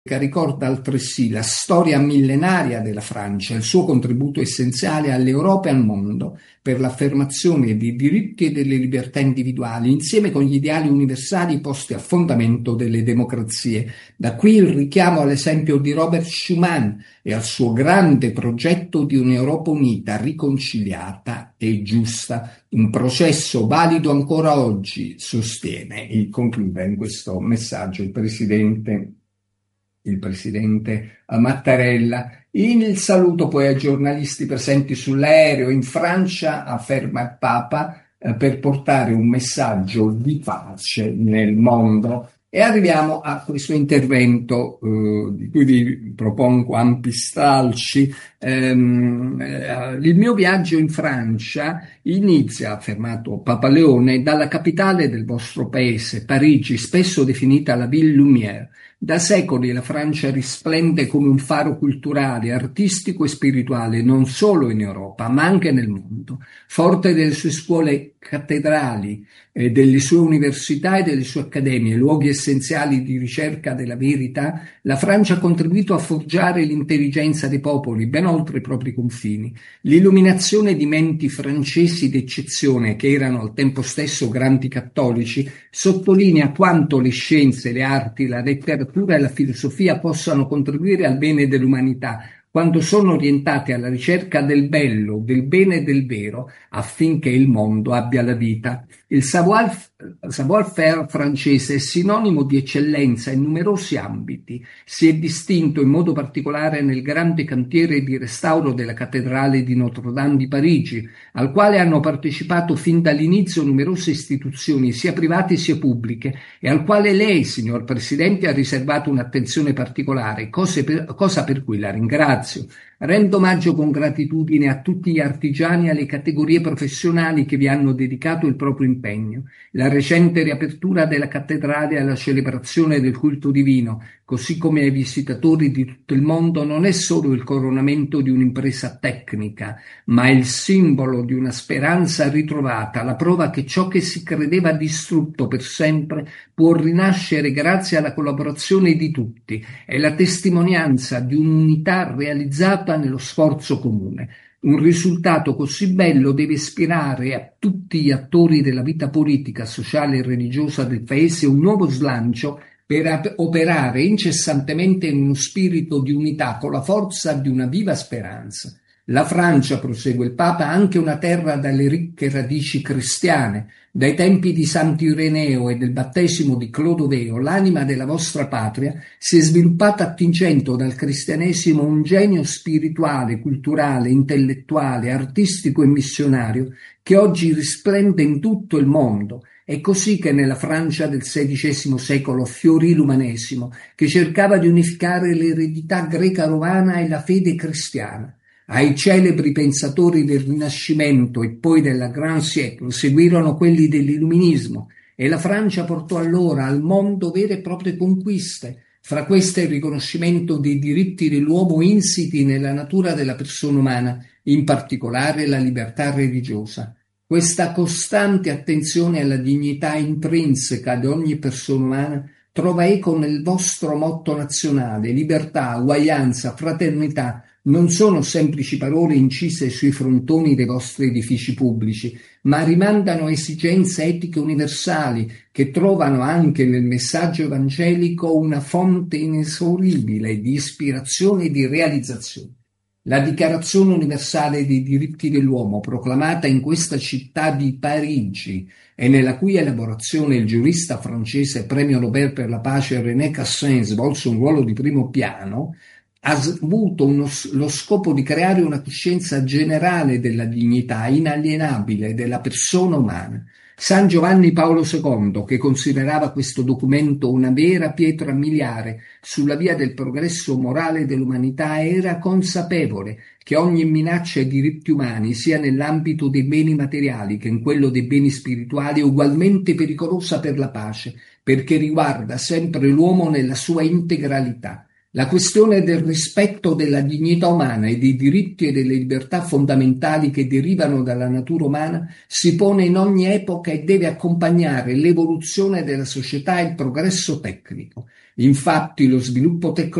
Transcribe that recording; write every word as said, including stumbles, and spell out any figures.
che ricorda altresì la storia millenaria della Francia, il suo contributo essenziale all'Europa e al mondo per l'affermazione dei diritti e delle libertà individuali, insieme con gli ideali universali posti a fondamento delle democrazie. Da qui il richiamo all'esempio di Robert Schuman e al suo grande progetto di un'Europa unita, riconciliata e giusta, un processo valido ancora oggi, sostiene e conclude in questo messaggio il Presidente il presidente Mattarella. Il saluto poi ai giornalisti presenti sull'aereo in Francia, afferma il Papa, eh, per portare un messaggio di pace nel mondo. E arriviamo a questo intervento eh, di cui vi propongo ampi stralci. Ehm, eh, il mio viaggio in Francia inizia, ha affermato Papa Leone, dalla capitale del vostro paese, Parigi, spesso definita la Ville Lumière. Da secoli la Francia risplende come un faro culturale, artistico e spirituale, non solo in Europa, ma anche nel mondo. Forte delle sue scuole cattedrali, eh, delle sue università e delle sue accademie, luoghi essenziali di ricerca della verità, la Francia ha contribuito a forgiare l'intelligenza dei popoli, ben oltre i propri confini. L'illuminazione di menti francesi d'eccezione, che erano al tempo stesso grandi cattolici, sottolinea quanto le scienze, le arti, la letteratura e la filosofia possano contribuire al bene dell'umanità, quando sono orientate alla ricerca del bello, del bene e del vero, affinché il mondo abbia la vita. Il savoir-faire francese è sinonimo di eccellenza in numerosi ambiti. Si è distinto in modo particolare nel grande cantiere di restauro della cattedrale di Notre-Dame di Parigi, al quale hanno partecipato fin dall'inizio numerose istituzioni, sia private sia pubbliche, e al quale lei, signor Presidente, ha riservato un'attenzione particolare, cosa per, cosa per cui la ringrazio. Rendo omaggio con gratitudine a tutti gli artigiani e alle categorie professionali che vi hanno dedicato il proprio impegno. La recente riapertura della cattedrale alla celebrazione del culto divino, così come ai visitatori di tutto il mondo, non è solo il coronamento di un'impresa tecnica, ma il simbolo di una speranza ritrovata, la prova che ciò che si credeva distrutto per sempre può rinascere grazie alla collaborazione di tutti. È la testimonianza di un'unità realizzata nello sforzo comune. Un risultato così bello deve ispirare a tutti gli attori della vita politica, sociale e religiosa del Paese un nuovo slancio per operare incessantemente in uno spirito di unità con la forza di una viva speranza. La Francia, prosegue il Papa, ha anche una terra dalle ricche radici cristiane. Dai tempi di Sant'Ireneo e del battesimo di Clodoveo, l'anima della vostra patria si è sviluppata attingendo dal cristianesimo un genio spirituale, culturale, intellettuale, artistico e missionario che oggi risplende in tutto il mondo. È così che nella Francia del sedicesimo secolo fiorì l'umanesimo, che cercava di unificare l'eredità greca-romana e la fede cristiana. Ai celebri pensatori del Rinascimento e poi della Grand Siècle seguirono quelli dell'Illuminismo e la Francia portò allora al mondo vere e proprie conquiste. Fra queste il riconoscimento dei diritti dell'uomo insiti nella natura della persona umana, in particolare la libertà religiosa. Questa costante attenzione alla dignità intrinseca di ogni persona umana trova eco nel vostro motto nazionale: libertà, uguaglianza, fraternità. Non sono semplici parole incise sui frontoni dei vostri edifici pubblici, ma rimandano a esigenze etiche universali che trovano anche nel messaggio evangelico una fonte inesauribile di ispirazione e di realizzazione. La Dichiarazione universale dei diritti dell'uomo, proclamata in questa città di Parigi e nella cui elaborazione il giurista francese premio Nobel per la pace René Cassin svolse un ruolo di primo piano, ha avuto uno, lo scopo di creare una coscienza generale della dignità inalienabile della persona umana. San Giovanni Paolo secondo, che considerava questo documento una vera pietra miliare sulla via del progresso morale dell'umanità, era consapevole che ogni minaccia ai diritti umani, sia nell'ambito dei beni materiali che in quello dei beni spirituali, è ugualmente pericolosa per la pace, perché riguarda sempre l'uomo nella sua integralità. La questione del rispetto della dignità umana e dei diritti e delle libertà fondamentali che derivano dalla natura umana si pone in ogni epoca e deve accompagnare l'evoluzione della società e il progresso tecnico. Infatti, lo sviluppo tecnologico